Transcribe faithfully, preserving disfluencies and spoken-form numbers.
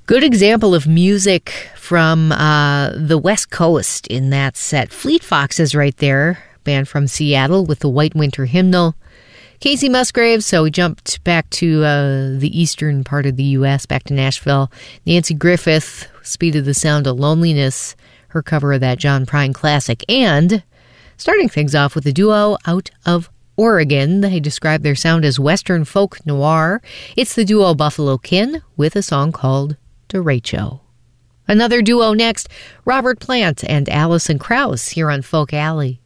Good example of music from uh, the West Coast in that set. Fleet Foxes right there, band from Seattle with the White Winter Hymnal. Casey Musgraves, so we jumped back to uh, the eastern part of the U S, back to Nashville. Nancy Griffith, Speed of the Sound of Loneliness, her cover of that John Prine classic. And starting things off with a duo out of Oregon. They describe their sound as Western folk noir. It's the duo Buffalo Kin with a song called Derecho. Another duo next, Robert Plant and Alison Krauss here on Folk Alley.